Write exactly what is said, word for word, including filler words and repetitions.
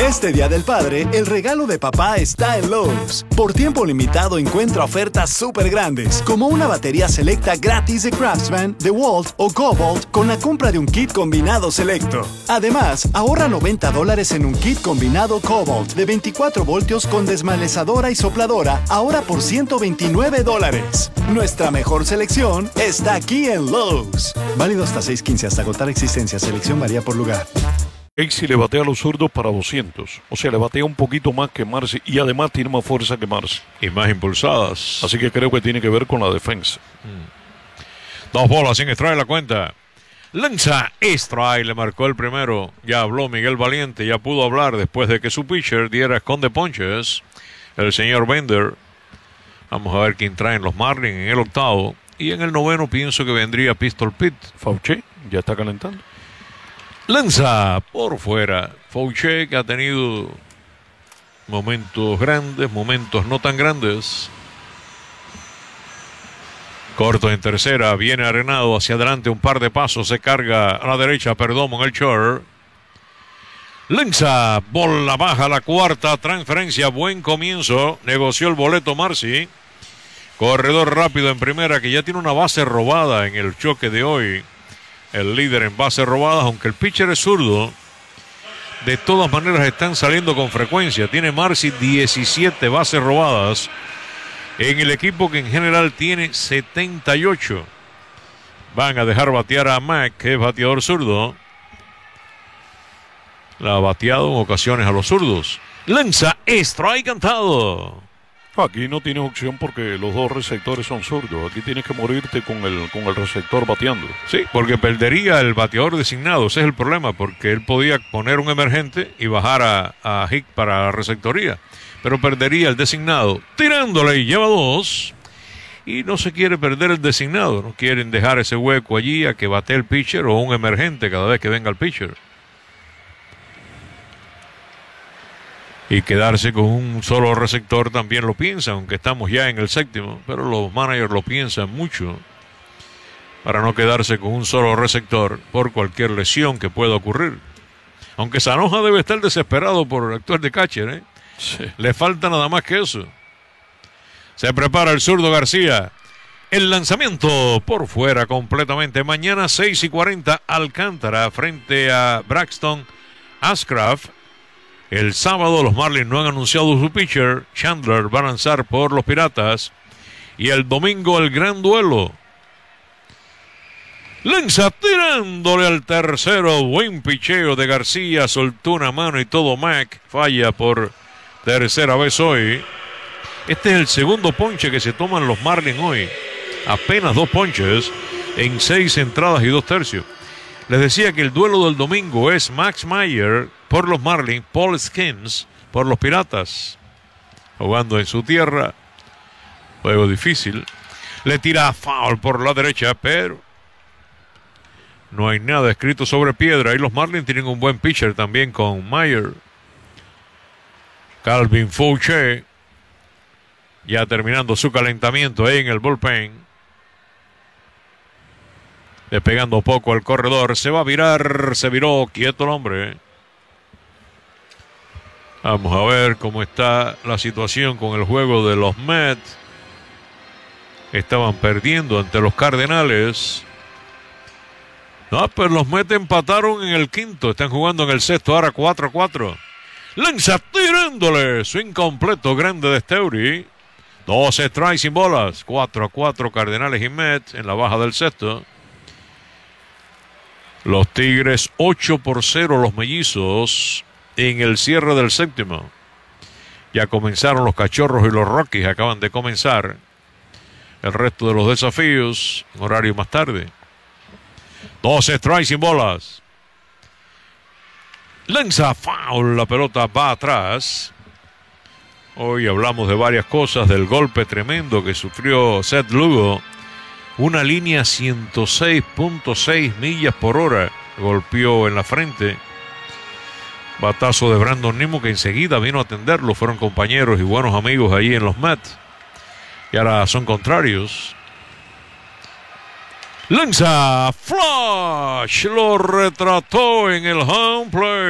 Este Día del Padre, el regalo de papá está en Lowe's. Por tiempo limitado encuentra ofertas súper grandes, como una batería selecta gratis de Craftsman, DeWalt o Cobalt con la compra de un kit combinado selecto. Además, ahorra noventa dólares en un kit combinado Cobalt de veinticuatro voltios con desmalezadora y sopladora, ahora por ciento veintinueve dólares. Nuestra mejor selección está aquí en Lowe's. Válido hasta seis quince hasta agotar existencia. Selección varía por lugar. Casey le batea a los zurdos para doscientos. O sea, le batea un poquito más que Marcy y además tiene más fuerza que Marcy. Y más impulsadas. Así que creo que tiene que ver con la defensa. Mm. Dos bolas sin strike la cuenta. Lanza strike, le marcó el primero. Ya habló Miguel Valiente, ya pudo hablar después de que su pitcher diera esconde ponches. El señor Bender. Vamos a ver quién traen los Marlins en el octavo. Y en el noveno pienso que vendría Pistol Pete. Fauché ya está calentando. Lanza por fuera. Fauché, que ha tenido momentos grandes, momentos no tan grandes. Corto en tercera, viene Arenado hacia adelante un par de pasos, se carga a la derecha, perdón, en el short. Lanza, bola baja, la cuarta transferencia, buen comienzo, negoció el boleto Marcy. Corredor rápido en primera, que ya tiene una base robada en el choque de hoy. El líder en bases robadas, aunque el pitcher es zurdo, de todas maneras están saliendo con frecuencia. Tiene Marcy diecisiete bases robadas en el equipo que en general tiene setenta y ocho. Van a dejar batear a Mac, que es bateador zurdo. La ha bateado en ocasiones a los zurdos. Lanza, strike cantado. Aquí no tienes opción porque los dos receptores son zurdos. Aquí tienes que morirte con el, con el receptor bateando. Sí, porque perdería el bateador designado. Ese es el problema, porque él podía poner un emergente y bajar a, a Hick para la receptoría. Pero perdería el designado. Tirándole y lleva dos. Y no se quiere perder el designado. No quieren dejar ese hueco allí a que bate el pitcher o un emergente cada vez que venga el pitcher. Y quedarse con un solo receptor también lo piensan, aunque estamos ya en el séptimo. Pero los managers lo piensan mucho para no quedarse con un solo receptor por cualquier lesión que pueda ocurrir. Aunque Sanoja debe estar desesperado por actuar de catcher, ¿eh? Sí. Le falta nada más que eso. Se prepara el zurdo García. El lanzamiento por fuera completamente. Mañana seis y cuarenta Alcántara frente a Braxton Ashcraft. El sábado los Marlins no han anunciado su pitcher. Chandler va a lanzar por los Piratas. Y el domingo el gran duelo. Lanza tirándole al tercero. Buen picheo de García. Soltó una mano y todo Mac. Falla por tercera vez hoy. Este es el segundo ponche que se toman los Marlins hoy. Apenas dos ponches en seis entradas y dos tercios. Les decía que el duelo del domingo es Max Meyer por los Marlins, Paul Skenes por los Piratas. Jugando en su tierra. Juego difícil. Le tira foul por la derecha, pero no hay nada escrito sobre piedra. Y los Marlins tienen un buen pitcher también con Meyer. Calvin Fauché. Ya terminando su calentamiento ahí en el bullpen. Despegando poco el corredor. Se va a virar. Se viró. Quieto el hombre. Vamos a ver cómo está la situación con el juego de los Mets. Estaban perdiendo ante los Cardenales. No, pero los Mets empataron en el quinto. Están jugando en el sexto. Ahora cuatro a cuatro. Lanza tirándole. Su incompleto grande de Steury. Dos strikes sin bolas. cuatro a cuatro Cardenales y Mets en la baja del sexto. Los Tigres ocho por cero los Mellizos en el cierre del séptimo. Ya comenzaron los Cachorros y los Rockies. Acaban de comenzar el resto de los desafíos en horario más tarde. Dos strikes sin bolas. Lanza foul. La pelota va atrás. Hoy hablamos de varias cosas, del golpe tremendo que sufrió Seth Lugo. Una línea ciento seis punto seis millas por hora golpeó en la frente. Batazo de Brandon Nimmo, que enseguida vino a atenderlo. Fueron compañeros y buenos amigos allí en los Mets. Y ahora son contrarios. Lanza flash. Lo retrató en el home plate.